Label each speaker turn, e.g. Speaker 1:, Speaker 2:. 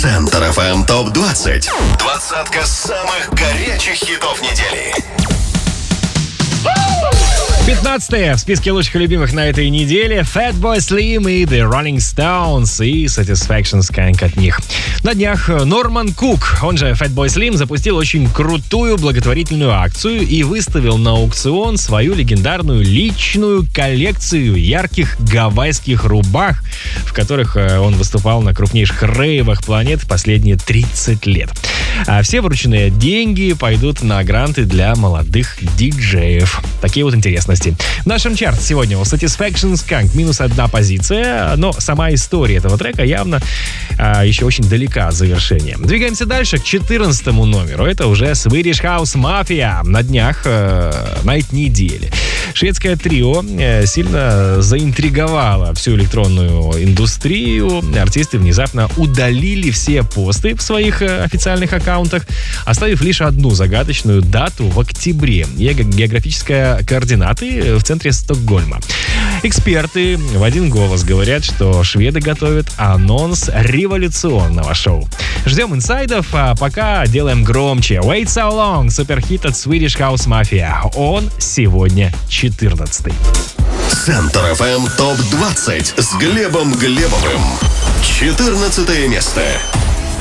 Speaker 1: Центр ФМ ТОП-20. Двадцатка самых горячих хитов недели.
Speaker 2: 15-е в списке лучших и любимых на этой неделе Fatboy Slim и The Rolling Stones и Satisfaction Skank от них. На днях Норман Кук, он же Fatboy Slim, запустил очень крутую благотворительную акцию и выставил на аукцион свою легендарную личную коллекцию ярких гавайских рубах, в которых он выступал на крупнейших рейвах планеты последние 30 лет. А все вырученные деньги пойдут на гранты для молодых диджеев. Такие вот интересности. В нашем чарте сегодня у Satisfaction Skank минус 1 позиция, но сама история этого трека явно еще очень далека от завершения. Двигаемся дальше к 14-му номеру. Это уже Swedish House Mafia. На днях, на этой неделе. Шведское трио сильно заинтриговало всю электронную индустрию. Артисты внезапно удалили все посты в своих официальных аккаунтах, оставив лишь одну загадочную дату в октябре и географические координаты в центре Стокгольма. Эксперты в один голос говорят, что шведы готовят анонс революционного шоу. Ждем инсайдов, а пока делаем громче. Wait So Long, суперхит от Swedish House Mafia. Он сегодня 14-й.
Speaker 1: Центр ФМ ТОП-20 с Глебом Глебовым. 14 место.